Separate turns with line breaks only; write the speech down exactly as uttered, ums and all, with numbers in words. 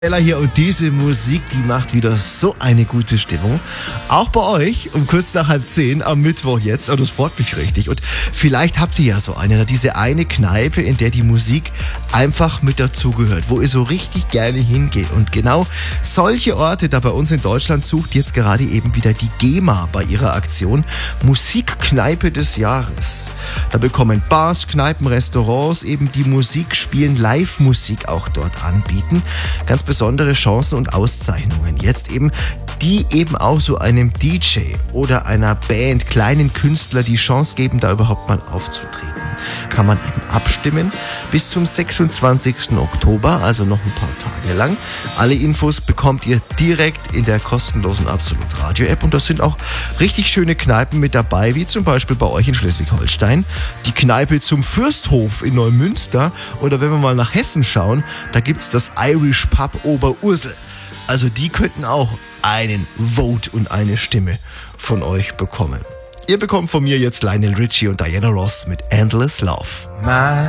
Ella hier und diese Musik, die macht wieder so eine gute Stimmung. Auch bei euch um kurz nach halb zehn am Mittwoch jetzt. Und das freut mich richtig. Und vielleicht habt ihr ja so eine, diese eine Kneipe, in der die Musik einfach mit dazugehört, wo ihr so richtig gerne hingeht. Und genau solche Orte da bei uns in Deutschland sucht jetzt gerade eben wieder die GEMA bei ihrer Aktion Musikkneipe des Jahres. Da bekommen Bars, Kneipen, Restaurants eben die Musik spielen, Live-Musik auch dort anbieten. Ganz besondere Chancen und Auszeichnungen. Jetzt eben, die eben auch so einem D J oder einer Band, kleinen Künstler die Chance geben, da überhaupt mal aufzutreten. Kann man eben abstimmen bis zum sechsundzwanzigsten Oktober, also noch ein paar Tage lang. Alle Infos bekommt ihr direkt in der kostenlosen Absolut Radio App und da sind auch richtig schöne Kneipen mit dabei, wie zum Beispiel bei euch in Schleswig-Holstein, die Kneipe zum Fürsthof in Neumünster oder wenn wir mal nach Hessen schauen, da gibt's das Irish Pub Oberursel. Also die könnten auch einen Vote und eine Stimme von euch bekommen. Ihr bekommt von mir jetzt Lionel Richie und Diana Ross mit Endless Love.
My